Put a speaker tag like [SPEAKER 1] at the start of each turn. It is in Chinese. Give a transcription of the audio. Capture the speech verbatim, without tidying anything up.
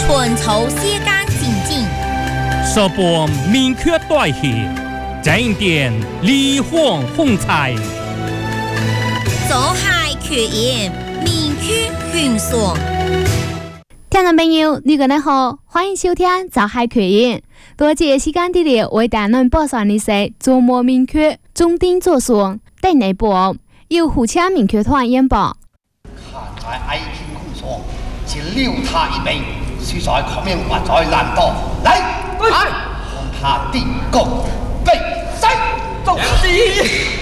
[SPEAKER 1] 本草世间静静，
[SPEAKER 2] 说播明确代替，正点离婚风采，
[SPEAKER 1] 走海缺盐，明确迅速。
[SPEAKER 3] 听众朋友，你们好，欢迎收听《早海缺盐》。多谢时间地里为大家播送的是周末明确重点做说第内播，由火车明确团演播。
[SPEAKER 4] 看在爱情苦爽，只留他一命，实在可命或在难度。来，来，看他地宫被谁做事？